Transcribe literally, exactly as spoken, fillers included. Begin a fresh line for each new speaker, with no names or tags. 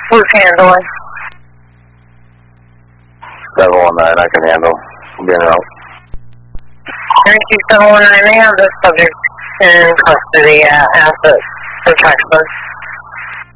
Who's handling?
seven one nine, I can handle. Being out.
Thank you, seven one nine, may I have the subject in custody at Asset Protection.